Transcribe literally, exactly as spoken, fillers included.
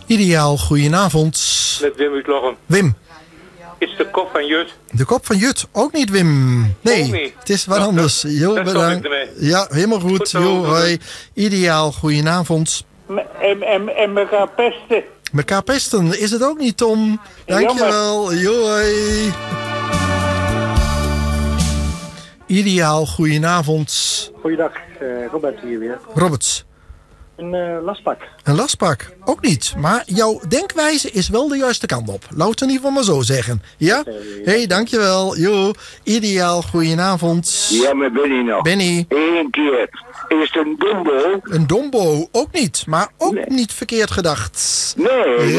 Ideaal, goedenavond. Met Wim uit Lochem. Wim. Is de kop van Jut? De kop van Jut, ook niet Wim. Nee, Ook niet. het is wat Nou, anders. dat- Jo, dat stop bedankt. ik ermee. Ja, helemaal goed. Goed zo, Jo, doei. hoi. Ideaal, goedenavond. En, en, en me gaan pesten. Mekaar pesten, is het ook niet, Tom? Dankjewel. Jo, hoi. Ideaal, goedenavond. Goeiedag, uh, Robert hier weer. Robert. Een uh, lastpak. Een lastpak, ook niet. Maar jouw denkwijze is wel de juiste kant op. Laat het in ieder geval maar zo zeggen. Ja? Hé, hey, dankjewel. Jo, ideaal, goedenavond. Ja, met Benny nog. Benny. Eén keer. Is het een Dumbo? Een dombo, ook niet. Maar ook Nee. niet verkeerd gedacht. Nee.